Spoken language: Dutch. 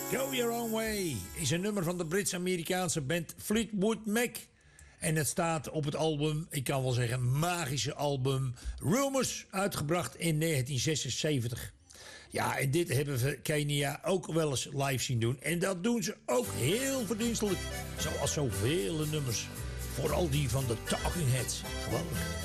Go Your Own Way is een nummer van de Brits-Amerikaanse band Fleetwood Mac. En het staat op het album, ik kan wel zeggen, magische album Rumors, uitgebracht in 1976. Ja, en dit hebben we Kenia ook wel eens live zien doen. En dat doen ze ook heel verdienstelijk. Zoals zoveel nummers. Vooral die van de Talking Heads. Geweldig.